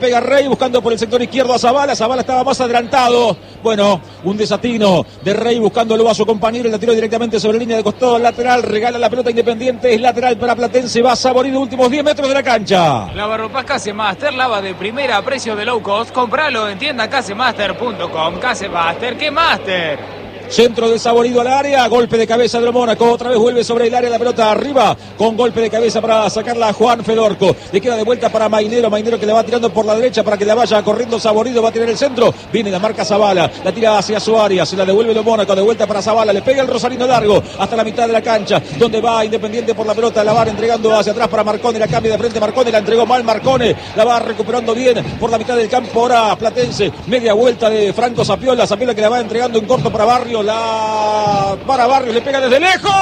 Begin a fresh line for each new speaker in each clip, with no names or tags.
Pega Rey buscando por el sector izquierdo a Zabala. Zabala estaba más adelantado. Bueno, un desatino de Rey buscándolo a su compañero. La tiró directamente sobre línea de costado lateral. Regala la pelota Independiente. Es lateral para Platense. Va Saborido, últimos 10 metros de la cancha.
Lavarropas Casemaster, lava de primera a precio de low cost. Compralo en tienda casemaster.com. Casemaster, ¿qué master?
Centro de Saborido al área, golpe de cabeza de Mónaco, otra vez vuelve sobre el área la pelota arriba, con golpe de cabeza para sacarla a Juan Fedorco, le queda de vuelta para Mainero que le va tirando por la derecha para que la vaya corriendo Saborido, va a tirar el centro, viene la marca Zabala, la tira hacia su área, se la devuelve Mónaco, de vuelta para Zabala, le pega el Rosarino largo, hasta la mitad de la cancha, donde va Independiente por la pelota, la va entregando hacia atrás para Marcone, la cambia de frente Marcone, la entregó mal Marcone, la va recuperando bien por la mitad del campo, ahora Platense, media vuelta de Franco Zapiola que la va entregando en corto para Barrio, para Barrios, le pega desde lejos.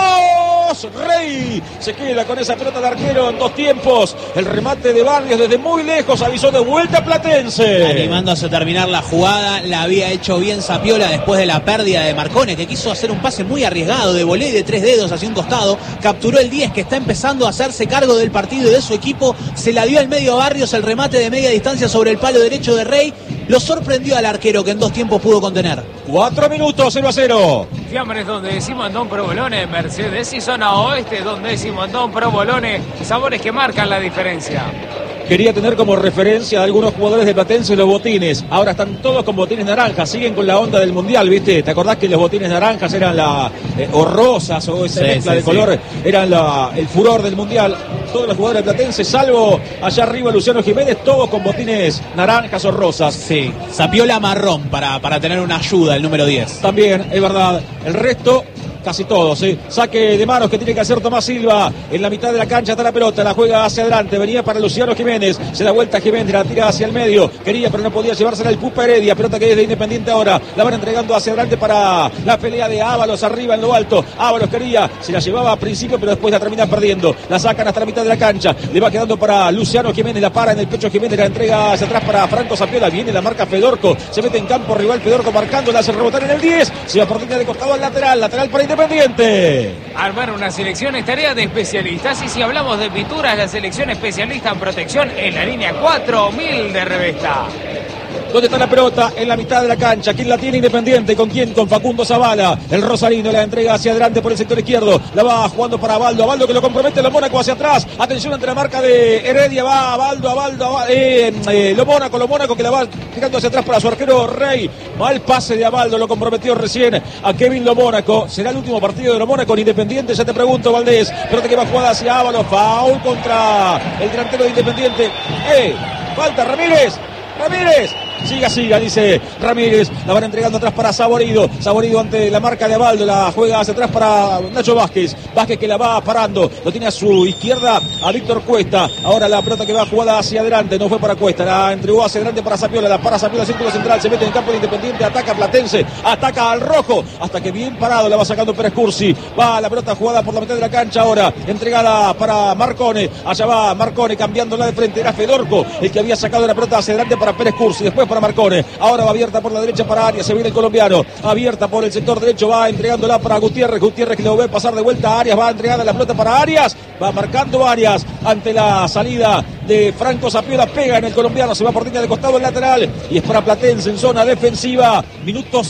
Rey se queda con esa pelota de arquero en dos tiempos. El remate de Barrios desde muy lejos avisó de vuelta Platense.
Animándose a terminar la jugada, la había hecho bien Zapiola después de la pérdida de Marcone, que quiso hacer un pase muy arriesgado de voley de 3 dedos hacia un costado. Capturó el 10 que está empezando a hacerse cargo del partido y de su equipo. Se la dio al medio a Barrios, el remate de media distancia sobre el palo derecho de Rey. Lo sorprendió al arquero que en 2 tiempos pudo contener.
4 minutos, 0-0.
Fiambres donde decimos Antón Provolone, Mercedes y zona oeste donde decimos Antón Provolone, sabores que marcan la diferencia.
Quería tener como referencia a algunos jugadores de Platense los botines. Ahora están todos con botines naranjas. Siguen con la onda del Mundial, ¿viste? ¿Te acordás que los botines naranjas eran o rosas o esa mezcla de color? Eran el furor del Mundial. Todos los jugadores de Platense, salvo allá arriba Luciano Jiménez, todos con botines naranjas o rosas.
Sí, Zapiola marrón para tener una ayuda, el número 10.
También, es verdad. El resto... Casi todos, saque de manos que tiene que hacer Tomás Silva. En la mitad de la cancha está la pelota, la juega hacia adelante. Venía para Luciano Jiménez, se da vuelta Jiménez, la tira hacia el medio. Quería, pero no podía llevársela el Pupa Heredia. Pelota que es de Independiente ahora. La van entregando hacia adelante para la pelea de Ábalos arriba en lo alto. Ábalos quería, se la llevaba a principio, pero después la termina perdiendo. La sacan hasta la mitad de la cancha. Le va quedando para Luciano Jiménez, la para en el pecho Jiménez, la entrega hacia atrás para Franco Zapiola. Viene la marca Fedorco, se mete en campo rival Fedorco marcando, la hace rebotar en el 10. Se va por línea de costado al lateral para Independiente.
Armar una selección es tarea de especialistas, y si hablamos de pinturas, la selección especialista en protección en la línea 4000 de Revesta.
¿Dónde está la pelota? En la mitad de la cancha. ¿Quién la tiene Independiente? ¿Con quién? Con Facundo Zabala. El Rosarino la entrega hacia adelante por el sector izquierdo. La va jugando para Abaldo. Abaldo que lo compromete. Lo Mónaco hacia atrás. Atención ante la marca de Heredia. Va Abaldo. Lo Mónaco que la va tirando hacia atrás para su arquero Rey. Mal pase de Abaldo. Lo comprometió recién a Kevin Lo Mónaco. ¿Será el último partido de Lo Mónaco en Independiente? Ya te pregunto, Valdés. Pelota que va jugada hacia Ábalos. Foul contra el delantero de Independiente. Falta Ramírez. Siga, dice Ramírez. La van entregando atrás para Saborido. Saborido ante la marca de Abaldo. La juega hacia atrás para Nacho Vázquez. Vázquez que la va parando. Lo tiene a su izquierda a Víctor Cuesta. Ahora la pelota que va jugada hacia adelante. No fue para Cuesta. La entregó hacia adelante para Zapiola. La para Zapiola, círculo central. Se mete en el campo de Independiente. Ataca a Platense. Ataca al rojo. Hasta que bien parado la va sacando Pérez Cursi. Va la pelota jugada por la mitad de la cancha ahora. Entregada para Marcone. Allá va Marcone cambiándola de frente. Era Fedorco el que había sacado la pelota hacia adelante para Pérez Cursi. Después para Marcone. Ahora va abierta por la derecha para Arias. Se viene el colombiano. Abierta por el sector derecho. Va entregándola para Gutiérrez. Gutiérrez que lo ve pasar de vuelta a Arias. Va entregada la pelota para Arias. Va marcando Arias ante la salida de Franco Zapiola. Pega en el colombiano. Se va por línea de costado el lateral. Y es para Platense en zona defensiva. Minuto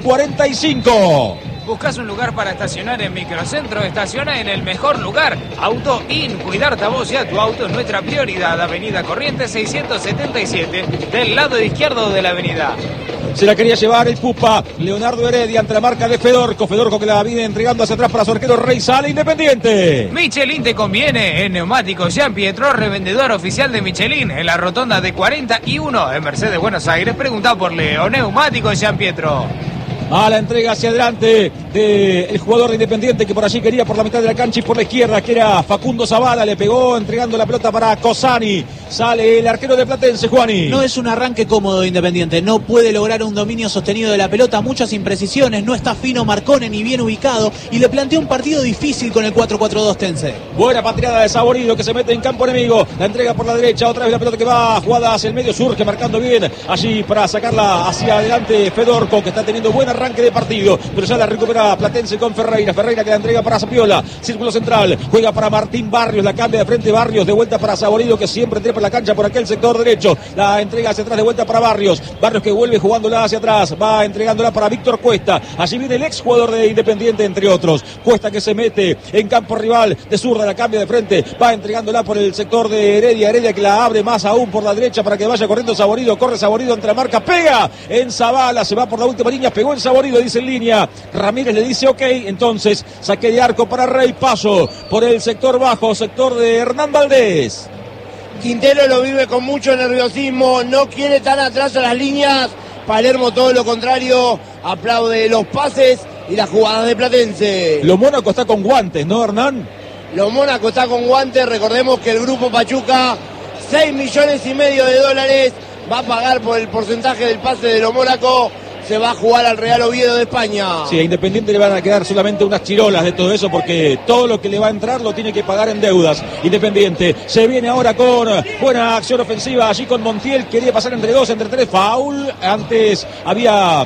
6:45.
¿Buscas un lugar para estacionar en Microcentro? Estaciona en el mejor lugar. Auto IN. Cuidarte a vos y a tu auto es nuestra prioridad. Avenida Corrientes 677, del lado izquierdo de la avenida.
Se la quería llevar el Pupa Leonardo Heredia ante la marca de Fedorco. Fedorco que la viene entregando hacia atrás para su arquero Rey. Sale Independiente.
Michelin te conviene. En Neumáticos Jean Pietro, revendedor oficial de Michelin. En la rotonda de 41 en Mercedes, Buenos Aires. Pregunta por Leo. Neumáticos Jean Pietro.
A la entrega hacia adelante del jugador de Independiente que por allí quería por la mitad de la cancha y por la izquierda, que era Facundo Zabala. Le pegó entregando la pelota para Cosani. Sale el arquero de Platense, Juani.
No es un arranque cómodo de Independiente. No puede lograr un dominio sostenido de la pelota. Muchas imprecisiones. No está fino Marcone ni bien ubicado. Y le plantea un partido difícil con el 4-4-2 Tense.
Buena patriada de Saborido que se mete en campo enemigo. La entrega por la derecha. Otra vez la pelota que va jugada hacia el medio. Surge marcando bien allí para sacarla hacia adelante Fedorco, que está teniendo buena arranque de partido, pero ya la recupera Platense con Ferreira que la entrega para Sapiola, círculo central, juega para Martín Barrios, la cambia de frente Barrios, de vuelta para Saborido, que siempre trepa la cancha por aquel sector derecho, la entrega hacia atrás de vuelta para Barrios que vuelve jugándola hacia atrás, va entregándola para Víctor Cuesta, allí viene el ex jugador de Independiente entre otros, Cuesta que se mete en campo rival, de zurda la cambia de frente, va entregándola por el sector de Heredia que la abre más aún por la derecha para que vaya corriendo Saborido, corre Saborido entre la marca, pega en Zavala, se va por la última línea, pegó en Saborido, dice en línea, Ramírez le dice ok, entonces saque de arco para Rey, paso por el sector bajo, sector de Hernán Valdés.
Quintero lo vive con mucho nerviosismo, no quiere tan atrás a las líneas. Palermo todo lo contrario, aplaude los pases y las jugadas de Platense.
Lo Mónaco está con guantes, ¿no, Hernán?
Lo Mónaco está con guantes, recordemos que el grupo Pachuca, 6,5 millones de dólares, va a pagar por el porcentaje del pase de Lo Mónaco. Se va a jugar al Real Oviedo de España.
Sí, a Independiente le van a quedar solamente unas chirolas de todo eso, porque todo lo que le va a entrar lo tiene que pagar en deudas. Independiente se viene ahora con buena acción ofensiva, allí con Montiel, quería pasar entre dos, entre tres, foul. Antes había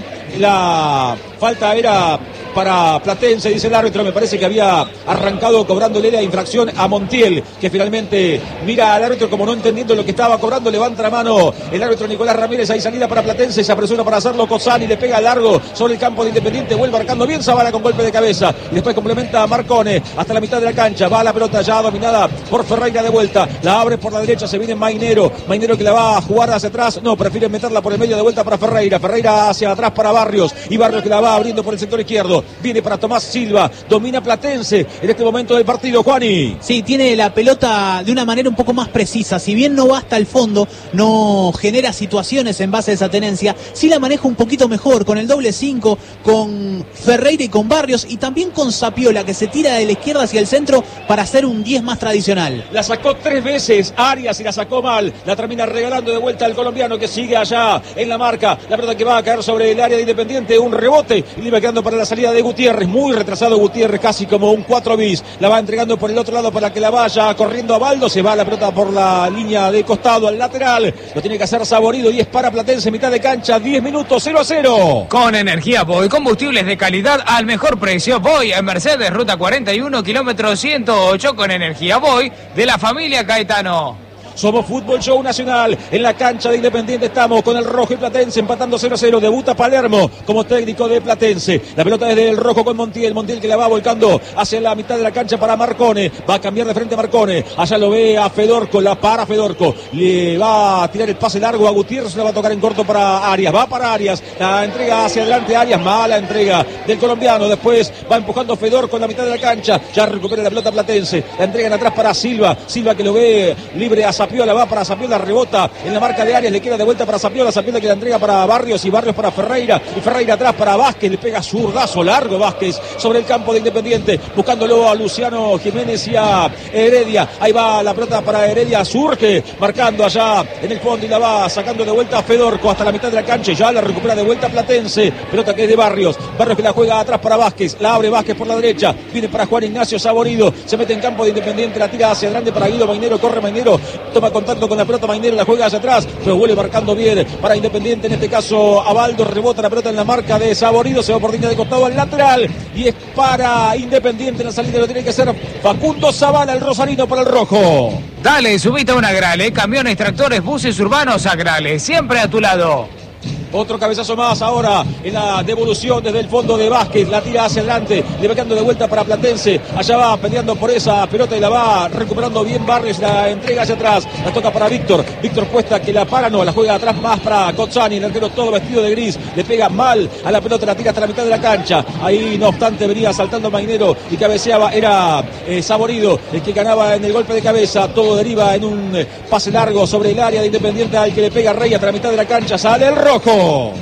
la falta, era para Platense, dice el árbitro, me parece que había arrancado cobrándole la infracción a Montiel, que finalmente mira al árbitro como no entendiendo lo que estaba cobrando, levanta la mano el árbitro Nicolás Ramírez, hay salida para Platense, se apresura para hacerlo Cosani, le pega largo sobre el campo de Independiente, vuelve marcando bien Zavala con golpe de cabeza, y después complementa a Marcone hasta la mitad de la cancha, va la pelota ya dominada por Ferreira de vuelta, la abre por la derecha, se viene Mainero que la va a jugar hacia atrás, no, prefiere meterla por el medio de vuelta para Ferreira hacia atrás para Barrios, y Barrios que la va abriendo por el sector izquierdo, viene para Tomás Silva, domina Platense en este momento del partido, Juani.
Sí, tiene la pelota de una manera un poco más precisa, si bien no va hasta el fondo, no genera situaciones en base a esa tenencia, sí la maneja un poquito mejor, con el doble 5, con Ferreira y con Barrios, y también con Sapiola, que se tira de la izquierda hacia el centro para hacer un 10 más tradicional.
La sacó 3 veces Arias y la sacó mal, la termina regalando de vuelta al colombiano que sigue allá en la marca, la pelota que va a caer sobre el área de Independiente, un rebote, y le va quedando para la salida de Gutiérrez, muy retrasado Gutiérrez, casi como un 4 bis, la va entregando por el otro lado para que la vaya corriendo a Baldo, se va la pelota por la línea de costado al lateral, lo tiene que hacer Saborido y es para Platense, mitad de cancha, 10 minutos, 0-0.
Con energía Boy, combustibles de calidad al mejor precio. Boy en Mercedes, ruta 41, kilómetro 108, con energía Boy de la familia Caetano.
Somos Fútbol Show Nacional, en la cancha de Independiente estamos con el rojo y Platense empatando 0-0, debuta Palermo como técnico de Platense, la pelota desde el rojo con Montiel que la va volcando hacia la mitad de la cancha para Marcone, va a cambiar de frente a Marcone, allá lo ve a Fedorco, la para Fedorco, le va a tirar el pase largo a Gutiérrez, le va a tocar en corto para Arias, va para Arias, la entrega hacia adelante Arias, mala entrega del colombiano, después va empujando Fedorco en la mitad de la cancha, ya recupera la pelota Platense, la entregan atrás para Silva que lo ve libre a Sapiola, va para Sapiola, rebota en la marca de Arias, le queda de vuelta para Sapiola que la entrega para Barrios y Barrios para Ferreira, y Ferreira atrás para Vázquez, le pega zurdazo largo Vázquez sobre el campo de Independiente, buscándolo a Luciano Jiménez y a Heredia, ahí va la pelota para Heredia, surge, marcando allá en el fondo y la va sacando de vuelta a Fedorco hasta la mitad de la cancha y ya la recupera de vuelta Platense, pelota que es de Barrios que la juega atrás para Vázquez, la abre Vázquez por la derecha, viene para Juan Ignacio Saborido, se mete en campo de Independiente, la tira hacia adelante para Guido Mainero, corre Mainero, toma contacto con la pelota Mainero, la juega hacia atrás, pero vuelve marcando bien para Independiente, en este caso Abaldo, rebota la pelota en la marca de Saborido, se va por línea de costado al lateral y es para Independiente, la salida lo tiene que hacer Facundo Zavala, el rosarino por el rojo.
Dale, subite a una Grale, camiones, tractores, buses urbanos a Grale, siempre a tu lado.
Otro cabezazo más ahora en la devolución desde el fondo de Vázquez, la tira hacia adelante, le va quedando de vuelta para Platense, allá va peleando por esa pelota y la va recuperando bien Barrios, la entrega hacia atrás, la toca para Víctor Cuesta que la para, no, la juega atrás más para Cozzani, el arquero todo vestido de gris, le pega mal a la pelota, la tira hasta la mitad de la cancha, ahí no obstante venía saltando Mainero y cabeceaba, era Saborido el que ganaba en el golpe de cabeza, todo deriva en un pase largo sobre el área de Independiente al que le pega Rey hasta la mitad de la cancha, sale el rojo.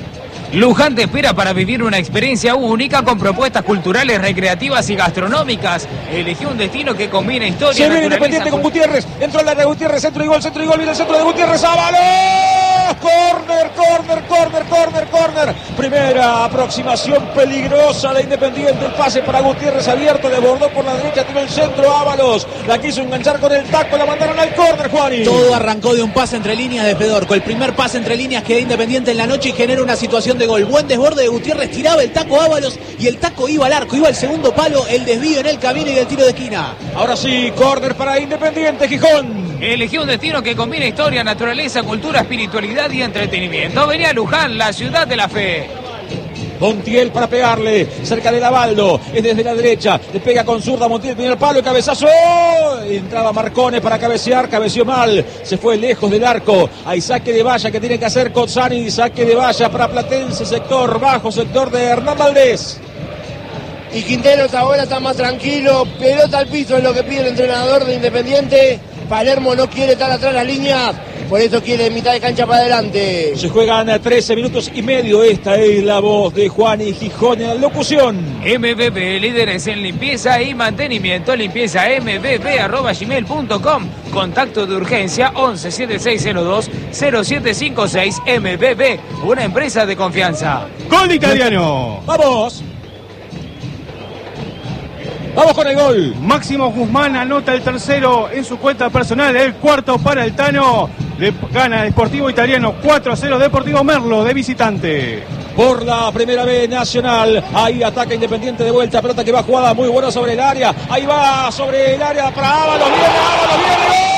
Luján te espera para vivir una experiencia única con propuestas culturales, recreativas y gastronómicas. Elegí un destino que combina historia.
Se viene Independiente con Gutiérrez. Entró el área de Gutiérrez, centro y gol. Viene el centro de Gutiérrez. ¡Ábalo! Corner. la aproximación peligrosa de Independiente. El pase para Gutiérrez abierto, desbordó por la derecha, tiró el centro Ábalos. La quiso enganchar con el taco, la mandaron al córner, Juani.
Todo arrancó de un pase entre líneas de Pedorco. El primer pase entre líneas que da Independiente en la noche y genera una situación de gol. Buen desborde de Gutiérrez, tiraba el taco Ábalos y el taco iba al arco, iba al segundo palo, el desvío en el camino y el tiro de esquina.
Ahora sí, córner para Independiente, Gijón.
Eligió un destino que combina historia, naturaleza, cultura, espiritualidad y entretenimiento. Venía a Luján, la ciudad de la fe.
Montiel para pegarle, cerca de Lavaldo, es desde la derecha, le pega con zurda, Montiel, primer palo, el cabezazo, entraba Marcone para cabecear, cabeció mal, se fue lejos del arco, hay saque de valla que tiene que hacer Cozzani, saque de valla para Platense, sector bajo, sector de Hernán Valdés.
Y Quinteros ahora está más tranquilo, pelota al piso es lo que pide el entrenador de Independiente. Palermo no quiere estar atrás de las líneas, por eso quiere mitad de cancha para adelante.
Se juegan 13 minutos y medio, esta es la voz de Juan y Gijón en la locución.
MBB, líderes en limpieza y mantenimiento, limpieza mbb@gmail.com. Contacto de urgencia 117602-0756. MBB, una empresa de confianza.
Gol italiano.
¡Vamos! Vamos con el gol.
Máximo Guzmán anota el tercero en su cuenta personal, el cuarto para el Tano. Le gana el Sportivo Italiano 4-0 Deportivo Merlo de visitante.
Por la primera vez Nacional, ahí ataca Independiente de vuelta, pelota que va jugada muy buena sobre el área, ahí va sobre el área para Ábalos, viene, ¡gol!